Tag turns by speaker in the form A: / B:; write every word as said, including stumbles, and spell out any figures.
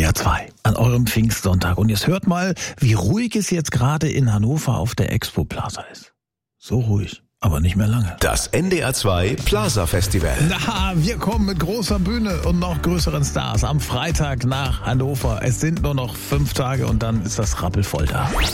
A: R zwei an eurem Pfingstsonntag. Und jetzt hört mal, wie ruhig es jetzt gerade in Hannover auf der Expo Plaza ist. So ruhig, aber nicht mehr lange.
B: Das N D R zwei Plaza Festival.
A: Na, wir kommen mit großer Bühne und noch größeren Stars am Freitag nach Hannover. Es sind nur noch fünf Tage und dann ist das rappelvoll da.